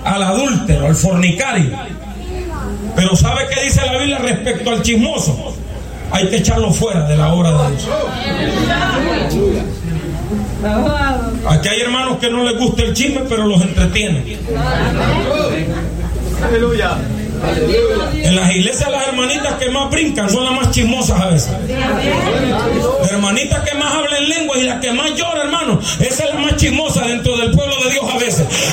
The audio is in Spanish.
al adúltero, al fornicario. Pero ¿sabe qué dice la Biblia respecto al chismoso? Hay que echarlo fuera de la obra de Dios. Aquí hay hermanos que no les gusta el chisme, pero los entretienen. Aleluya. En las iglesias las hermanitas que más brincan son las más chismosas a veces. Las hermanitas que más hablan lenguas y las que más lloran, hermano, esa es la más chismosa dentro del pueblo de Dios a veces.